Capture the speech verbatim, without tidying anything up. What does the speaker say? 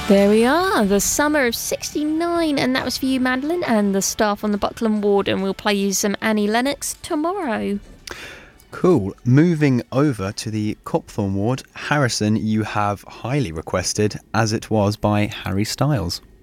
There we are, the summer of sixty-nine, and that was for you, Madeline, and the staff on the Buckland Ward, and we'll play you some Annie Lennox tomorrow. Cool. Moving over to the Copthorne Ward, Harrison, you have highly requested As It Was by Harry Styles.